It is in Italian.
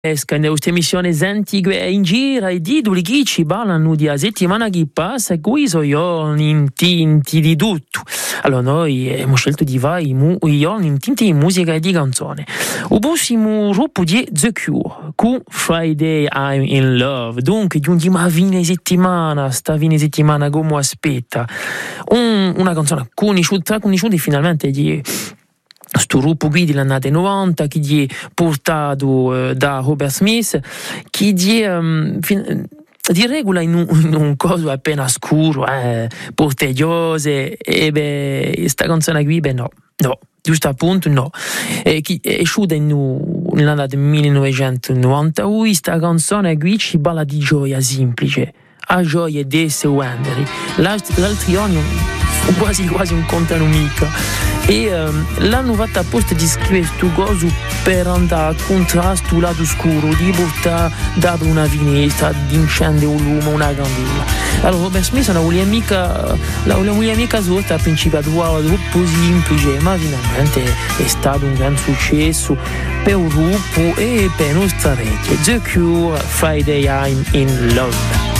In questa emissione antiche in giro e di due che ci ballano di a settimana che passa e qui so io in tinti di tutto. Allora noi abbiamo scelto di fare io in tinti di musica e di canzone. Il prossimo gruppo di The Cure con Friday I'm in Love. Dunque giungi ma fine settimana, sta fine settimana come aspetta. Una canzone conosciuta finalmente di sto gruppo qui dell'annata 90 che gli è portato da Robert Smith, che gli di regola in un coso appena scuro, portagliose, e questa canzone qui, no, giusto appunto no. Che è uscita nell'annata 1991, questa canzone qui ci parla di gioia semplice, a gioia di essere wanderi. L'altro anno quasi un contano mica. E l'hanno fatto apposta di scrivere questo coso per andare a contrasto il lato scuro, di portare da una finestra, di incendere un lume, una candela. Allora Robert Smith non voleva mica sorta al principio troppo semplice, ma finalmente è stato un gran successo per il gruppo e per le nostre orecchie. The Cure, Friday I'm in Love.